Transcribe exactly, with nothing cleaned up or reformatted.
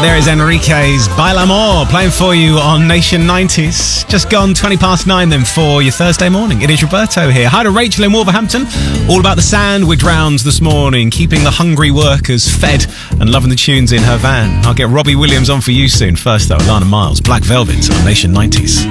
There is Enrique's Baila More playing for you on Nation nineties. Just gone twenty past nine then for your Thursday morning. It is Roberto here. Hi to Rachel in Wolverhampton. All about the sandwich rounds this morning, keeping the hungry workers fed and loving the tunes in her van. I'll get Robbie Williams on for you soon. First though, Alana Miles, Black Velvet on Nation nineties.